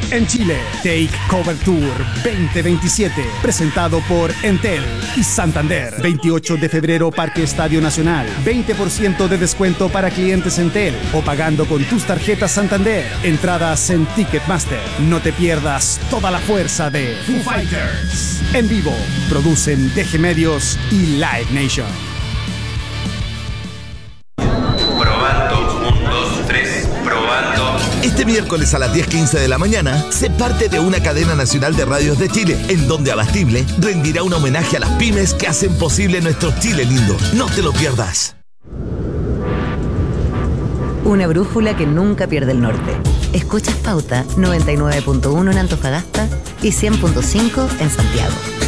En Chile, Take Cover Tour 2027, presentado por Entel y Santander. 28 de febrero, Parque Estadio Nacional. 20% de descuento para clientes Entel o pagando con tus tarjetas Santander. Entradas en Ticketmaster. No te pierdas toda la fuerza de Foo Fighters. En vivo, producen DG Medios y Live Nation. Probando, 1, 2, 3, probando. Este miércoles a las 10:15 de la mañana, sé parte de una cadena nacional de radios de Chile, en donde Abastible rendirá un homenaje a las pymes que hacen posible nuestro Chile lindo. No te lo pierdas. Una brújula que nunca pierde el norte. Escuchas Pauta 99.1 en Antofagasta y 100.5 en Santiago.